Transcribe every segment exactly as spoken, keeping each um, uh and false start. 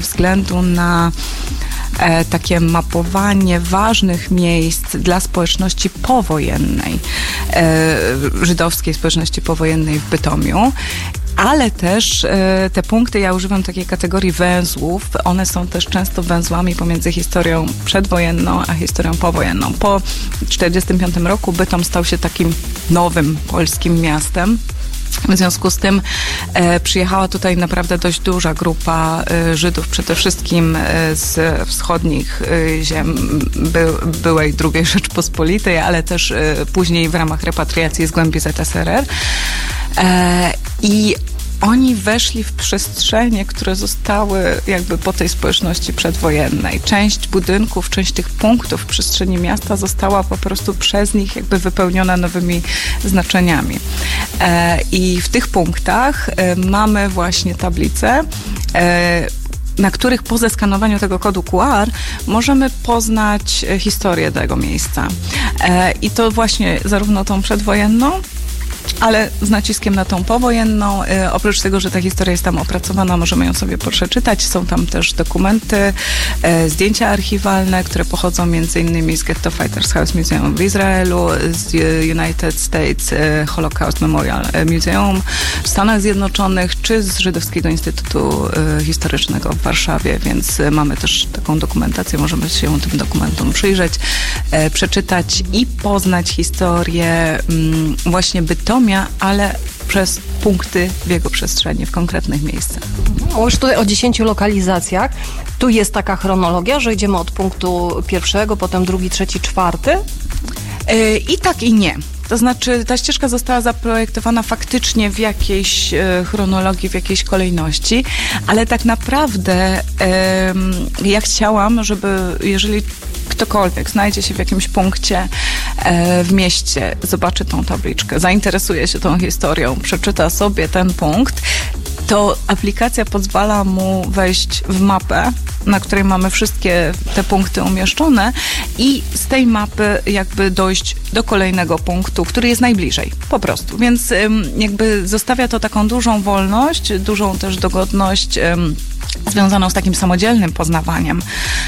względu na e, takie mapowanie ważnych miejsc dla społeczności powojennej, e, żydowskiej społeczności powojennej w Bytomiu. Ale też e, te punkty, ja używam takiej kategorii węzłów, one są też często węzłami pomiędzy historią przedwojenną a historią powojenną. Po tysiąc dziewięćset czterdziestym piątym roku Bytom stał się takim nowym polskim miastem. W związku z tym e, przyjechała tutaj naprawdę dość duża grupa e, Żydów, przede wszystkim e, z wschodnich e, ziem by, byłej drugiej Rzeczpospolitej, ale też e, później w ramach repatriacji z głębi Z S R R. E, I oni weszli w przestrzenie, które zostały jakby po tej społeczności przedwojennej. Część budynków, część tych punktów w przestrzeni miasta została po prostu przez nich jakby wypełniona nowymi znaczeniami. E, I w tych punktach e, mamy właśnie tablice, e, na których po zeskanowaniu tego kodu Q R możemy poznać historię tego miejsca. E, I to właśnie zarówno tą przedwojenną, ale z naciskiem na tą powojenną. E, oprócz tego, że ta historia jest tam opracowana, możemy ją sobie przeczytać. Są tam też dokumenty, e, zdjęcia archiwalne, które pochodzą między innymi z Ghetto Fighters House Museum w Izraelu, z United States e, Holocaust Memorial Museum w Stanach Zjednoczonych, czy z Żydowskiego Instytutu e, Historycznego w Warszawie, więc e, mamy też taką dokumentację, możemy się tym dokumentom przyjrzeć, e, przeczytać i poznać historię m, właśnie Bytomia, ale przez punkty w jego przestrzeni, w konkretnych miejscach. Mówisz tutaj o dziesięciu lokalizacjach. Tu jest taka chronologia, że idziemy od punktu pierwszego, potem drugi, trzeci, czwarty? Yy, I tak, i nie. To znaczy, ta ścieżka została zaprojektowana faktycznie w jakiejś e, chronologii, w jakiejś kolejności, ale tak naprawdę e, ja chciałam, żeby jeżeli ktokolwiek znajdzie się w jakimś punkcie e, w mieście, zobaczy tą tabliczkę, zainteresuje się tą historią, przeczyta sobie ten punkt, to aplikacja pozwala mu wejść w mapę, na której mamy wszystkie te punkty umieszczone i z tej mapy jakby dojść do kolejnego punktu, który jest najbliżej, po prostu. Więc jakby zostawia to taką dużą wolność, dużą też dogodność związaną z takim samodzielnym poznawaniem,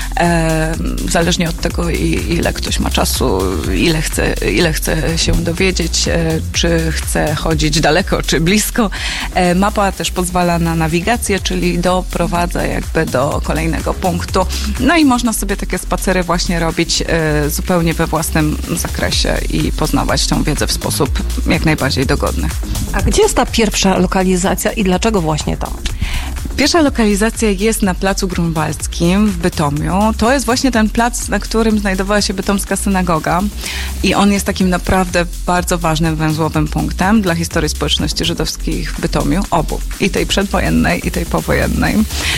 e, zależnie od tego, ile ktoś ma czasu, ile chce, ile chce się dowiedzieć, e, czy chce chodzić daleko, czy blisko. E, mapa też pozwala na nawigację, czyli doprowadza jakby do kolejnego punktu. No i można sobie takie spacery właśnie robić e, zupełnie we własnym zakresie i poznawać tą wiedzę w sposób jak najbardziej dogodny. A gdzie jest ta pierwsza lokalizacja i dlaczego właśnie tam? Pierwsza lokalizacja jest na Placu Grunwaldzkim w Bytomiu. To jest właśnie ten plac, na którym znajdowała się bytomska synagoga i on jest takim naprawdę bardzo ważnym węzłowym punktem dla historii społeczności żydowskich w Bytomiu, obu. I tej przedwojennej, i tej powojennej.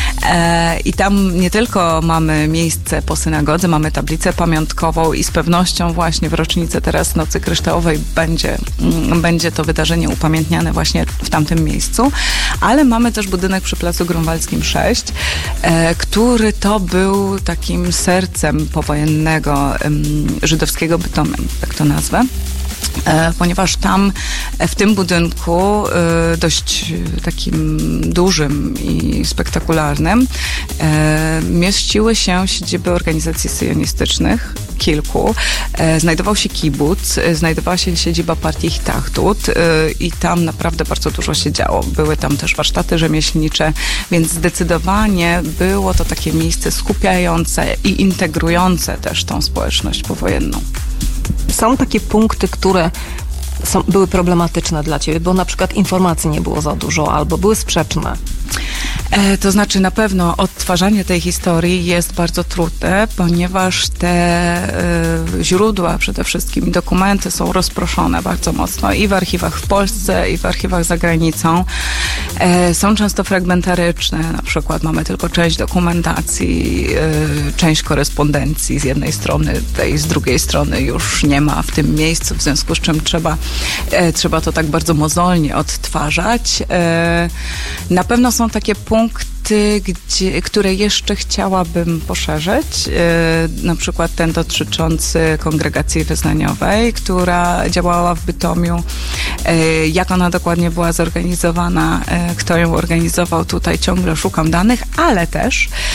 E, I tam nie tylko mamy miejsce po synagodze, mamy tablicę pamiątkową i z pewnością właśnie w rocznicę teraz Nocy Kryształowej będzie, m, będzie to wydarzenie upamiętniane właśnie w tamtym miejscu, ale mamy też budynek przy Placu Grunwaldzkim sześć, e, który to był takim sercem powojennego em, żydowskiego Bytomia, tak to nazwę. E, ponieważ tam w tym budynku e, dość takim dużym i spektakularnym e, mieściły się siedziby organizacji syjonistycznych, kilku. E, znajdował się kibuc, e, znajdowała się siedziba partii Hitachtut e, i tam naprawdę bardzo dużo się działo. Były tam też warsztaty rzemieślnicze, więc zdecydowanie było to takie miejsce skupiające i integrujące też tą społeczność powojenną. Są takie punkty, które są, były problematyczne dla ciebie, bo na przykład informacji nie było za dużo albo były sprzeczne. E, to znaczy na pewno odtwarzanie tej historii jest bardzo trudne, ponieważ te e, źródła, przede wszystkim dokumenty są rozproszone bardzo mocno i w archiwach w Polsce, i w archiwach za granicą. E, są często fragmentaryczne, na przykład mamy tylko część dokumentacji, e, część korespondencji z jednej strony, tej z drugiej strony już nie ma w tym miejscu, w związku z czym trzeba, e, trzeba to tak bardzo mozolnie odtwarzać. E, na pewno są takie punkty, punkty, gdzie, które jeszcze chciałabym poszerzyć, na przykład ten dotyczący kongregacji wyznaniowej, która działała w Bytomiu, jak ona dokładnie była zorganizowana, kto ją organizował, tutaj ciągle szukam danych, ale też